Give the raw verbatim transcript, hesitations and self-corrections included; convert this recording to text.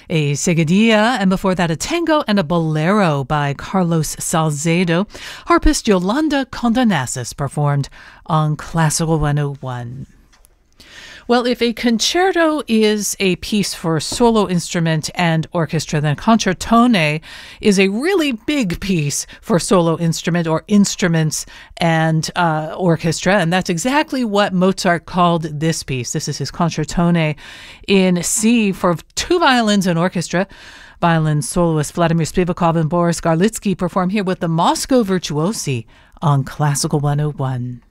a seguidilla, and before that a tango and a bolero by Carlos Salcedo. Harpist Yolanda Condonasis performed on Classical one oh one. Well, if a concerto is a piece for solo instrument and orchestra, then concertone is a really big piece for solo instrument or instruments and uh, orchestra. And that's exactly what Mozart called this piece. This is his concertone in C for two violins and orchestra. Violin soloist Vladimir Spivakov and Boris Garlitsky perform here with the Moscow Virtuosi on Classical one oh one.